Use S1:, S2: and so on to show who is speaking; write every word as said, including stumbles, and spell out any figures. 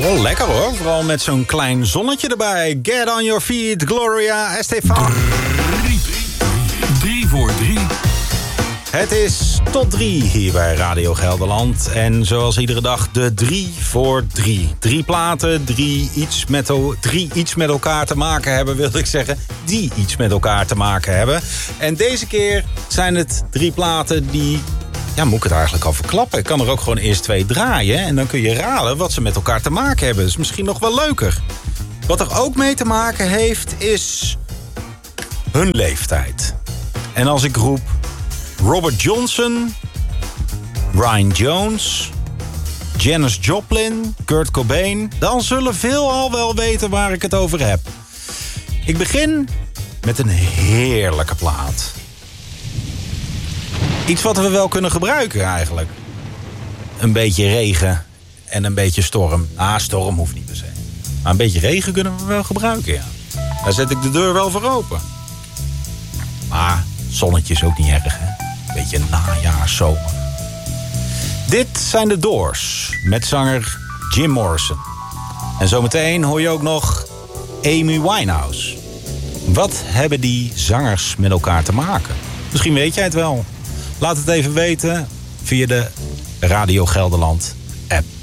S1: Oh, lekker hoor. Vooral met zo'n klein zonnetje erbij. Get on your feet, Gloria Estefan.
S2: Drie, drie voor drie.
S1: Het is tot drie hier bij Radio Gelderland. En zoals iedere dag de drie voor drie. Drie platen, drie iets, met o- drie iets met elkaar te maken hebben, wilde ik zeggen. Die iets met elkaar te maken hebben. En deze keer zijn het drie platen die... Ja, moet ik het eigenlijk al verklappen? Ik kan er ook gewoon eerst twee draaien. En dan kun je raden wat ze met elkaar te maken hebben. Dat is misschien nog wel leuker. Wat er ook mee te maken heeft, is hun leeftijd. En als ik roep Robert Johnson, Brian Jones, Janis Joplin, Kurt Cobain, dan zullen veel al wel weten waar ik het over heb. Ik begin met een heerlijke plaat. Iets wat we wel kunnen gebruiken eigenlijk. Een beetje regen en een beetje storm. Ah, storm hoeft niet per se. Maar een beetje regen kunnen we wel gebruiken, ja. Daar zet ik de deur wel voor open. Maar zonnetje is ook niet erg, hè. Beetje najaar, zomer. Dit zijn de Doors met zanger Jim Morrison. En zometeen hoor je ook nog Amy Winehouse. Wat hebben die zangers met elkaar te maken? Misschien weet jij het wel. Laat het even weten via de Radio Gelderland app.